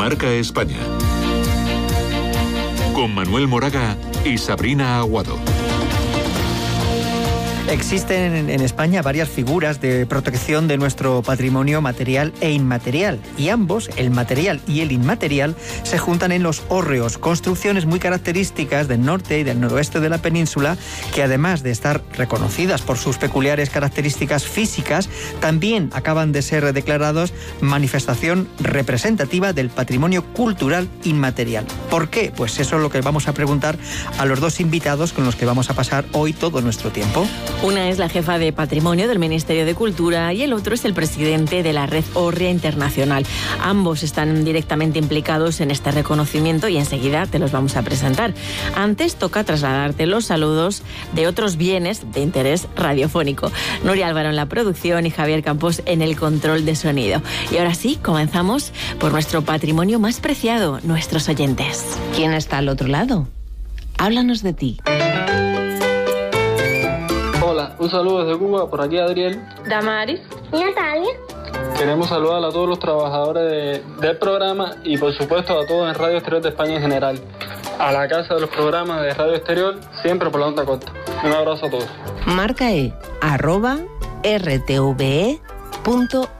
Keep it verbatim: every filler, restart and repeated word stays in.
Marca España. Con Manuel Moraga y Sabrina Aguado. Existen en España varias figuras de protección de nuestro patrimonio material e inmaterial, y ambos, el material y el inmaterial, se juntan en los hórreos, construcciones muy características del norte y del noroeste de la península, que además de estar reconocidas por sus peculiares características físicas, también acaban de ser declarados manifestación representativa del patrimonio cultural inmaterial. ¿Por qué? Pues eso es lo que vamos a preguntar a los dos invitados con los que vamos a pasar hoy todo nuestro tiempo. Una es la jefa de Patrimonio del Ministerio de Cultura y el otro es el presidente de la Red Hórrea Internacional. Ambos están directamente implicados en este reconocimiento y enseguida te los vamos a presentar. Antes toca trasladarte los saludos de otros bienes de interés radiofónico. Nuria Álvaro en la producción y Javier Campos en el control de sonido. Y ahora sí, comenzamos por nuestro patrimonio más preciado, nuestros oyentes. ¿Quién está al otro lado? Háblanos de ti. Hola, un saludo desde Cuba, por aquí Adriel, Damaris y Natalia. Queremos saludar a todos los trabajadores de, del programa y por supuesto a todos en Radio Exterior de España en general. A la casa de los programas de Radio Exterior, siempre por la onda corta. Un abrazo a todos. Marca E, arroba rtve punto